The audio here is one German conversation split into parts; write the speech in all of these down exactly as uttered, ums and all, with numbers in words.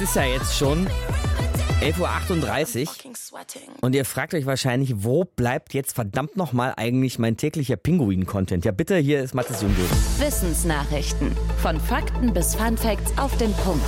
Ist ja jetzt schon elf Uhr achtunddreißig und ihr fragt euch wahrscheinlich, wo bleibt jetzt verdammt nochmal eigentlich mein täglicher Pinguin-Content? Ja bitte, hier ist Mathis Jungel. Wissensnachrichten. Von Fakten bis Funfacts auf den Punkt.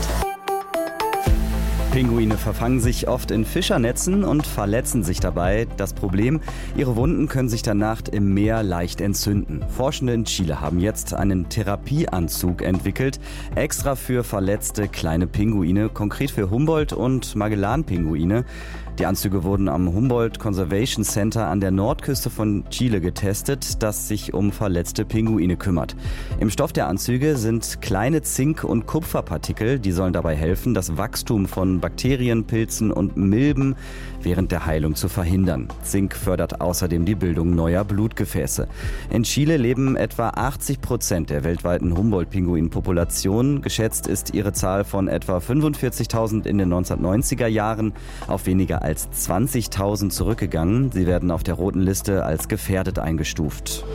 Pinguine verfangen sich oft in Fischernetzen und verletzen sich dabei. Das Problem, ihre Wunden können sich danach im Meer leicht entzünden. Forschende in Chile haben jetzt einen Therapieanzug entwickelt, extra für verletzte kleine Pinguine, konkret für Humboldt- und Magellan-Pinguine. Die Anzüge wurden am Humboldt Conservation Center an der Nordküste von Chile getestet, das sich um verletzte Pinguine kümmert. Im Stoff der Anzüge sind kleine Zink- und Kupferpartikel, die sollen dabei helfen, das Wachstum von Bakterien, Pilzen und Milben während der Heilung zu verhindern. Zink fördert außerdem die Bildung neuer Blutgefäße. In Chile leben etwa achtzig Prozent der weltweiten Humboldt-Pinguin-Population. Geschätzt ist ihre Zahl von etwa fünfundvierzigtausend in den neunzehnhundertneunziger Jahren auf weniger als zwanzigtausend zurückgegangen. Sie werden auf der roten Liste als gefährdet eingestuft.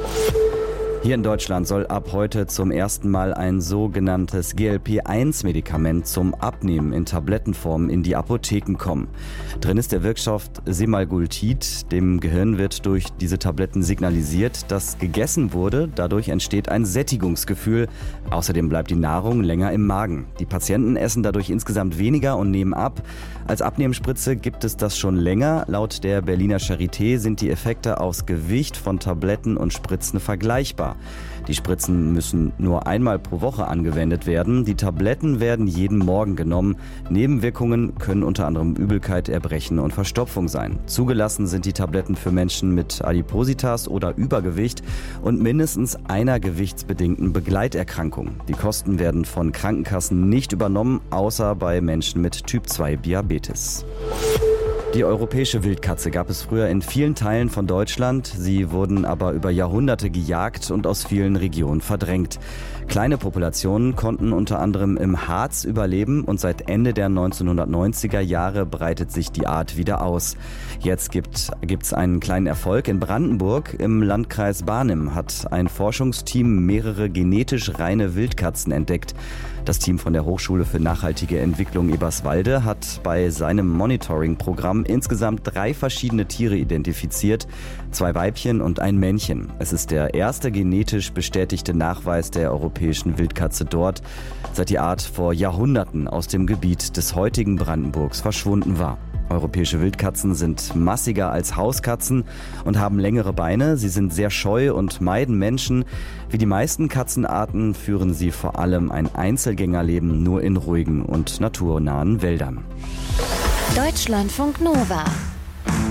Hier in Deutschland soll ab heute zum ersten Mal ein sogenanntes G L P eins Medikament zum Abnehmen in Tablettenform in die Apotheken kommen. Drin ist der Wirkstoff Semaglutid. Dem Gehirn wird durch diese Tabletten signalisiert, dass gegessen wurde. Dadurch entsteht ein Sättigungsgefühl. Außerdem bleibt die Nahrung länger im Magen. Die Patienten essen dadurch insgesamt weniger und nehmen ab. Als Abnehmspritze gibt es das schon länger. Laut der Berliner Charité sind die Effekte aufs Gewicht von Tabletten und Spritzen vergleichbar. Die Spritzen müssen nur einmal pro Woche angewendet werden. Die Tabletten werden jeden Morgen genommen. Nebenwirkungen können unter anderem Übelkeit, Erbrechen und Verstopfung sein. Zugelassen sind die Tabletten für Menschen mit Adipositas oder Übergewicht und mindestens einer gewichtsbedingten Begleiterkrankung. Die Kosten werden von Krankenkassen nicht übernommen, außer bei Menschen mit Typ zwei Diabetes. Die europäische Wildkatze gab es früher in vielen Teilen von Deutschland. Sie wurden aber über Jahrhunderte gejagt und aus vielen Regionen verdrängt. Kleine Populationen konnten unter anderem im Harz überleben und seit Ende der neunzehnhundertneunziger Jahre breitet sich die Art wieder aus. Jetzt gibt es einen kleinen Erfolg in Brandenburg. Im Landkreis Barnim hat ein Forschungsteam mehrere genetisch reine Wildkatzen entdeckt. Das Team von der Hochschule für nachhaltige Entwicklung Eberswalde hat bei seinem Monitoring-Programm insgesamt drei verschiedene Tiere identifiziert, zwei Weibchen und ein Männchen. Es ist der erste genetisch bestätigte Nachweis der europäischen Wildkatze dort, seit die Art vor Jahrhunderten aus dem Gebiet des heutigen Brandenburgs verschwunden war. Europäische Wildkatzen sind massiger als Hauskatzen und haben längere Beine. Sie sind sehr scheu und meiden Menschen. Wie die meisten Katzenarten führen sie vor allem ein Einzelgängerleben nur in ruhigen und naturnahen Wäldern. Deutschlandfunk Nova.